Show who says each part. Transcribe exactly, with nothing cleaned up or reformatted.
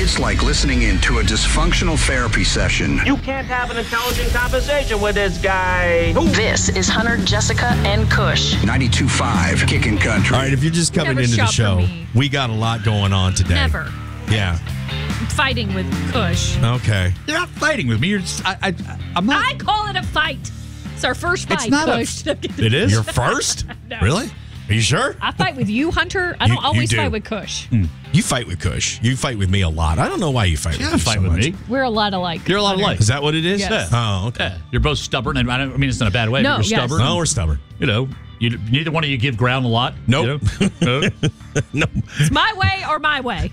Speaker 1: It's like listening into a dysfunctional therapy session.
Speaker 2: You can't have an intelligent conversation with this guy.
Speaker 3: This is Hunter, Jessica, and Kush.
Speaker 1: ninety-two point five Kickin' Country.
Speaker 4: All right, if you're just coming
Speaker 5: Never
Speaker 4: into the
Speaker 5: shop for
Speaker 4: show,
Speaker 5: me.
Speaker 4: we got a lot going on today.
Speaker 5: Never.
Speaker 4: Yeah.
Speaker 5: I'm fighting with Kush.
Speaker 4: Okay.
Speaker 6: You're not fighting with me. You're just, I, I, I'm not.
Speaker 5: I call it a fight. It's our first fight,
Speaker 6: It's not a-
Speaker 5: Kush.
Speaker 4: It is? You're first?
Speaker 5: No.
Speaker 4: Really? Are you sure?
Speaker 5: I fight with you, Hunter. I
Speaker 4: You-
Speaker 5: don't
Speaker 4: you
Speaker 5: always
Speaker 4: do.
Speaker 5: fight with Kush.
Speaker 4: You fight with Kush. You fight with me a lot. I don't know why you fight
Speaker 6: You
Speaker 4: with
Speaker 6: don't
Speaker 4: me
Speaker 6: fight
Speaker 4: so
Speaker 6: with
Speaker 4: much.
Speaker 6: me.
Speaker 5: We're a lot alike.
Speaker 6: You're a lot
Speaker 5: Hunter.
Speaker 6: alike.
Speaker 4: Is that what it is?
Speaker 5: Yes.
Speaker 4: Oh, okay.
Speaker 6: Yeah, you're both stubborn, and I, don't, I mean it's in a bad way.
Speaker 5: No,
Speaker 6: but you're
Speaker 5: yes.
Speaker 6: stubborn.
Speaker 4: No, we're stubborn.
Speaker 6: You know, you, neither one of you give ground a lot.
Speaker 4: Nope.
Speaker 6: You know? No.
Speaker 4: No.
Speaker 5: It's my way or my way.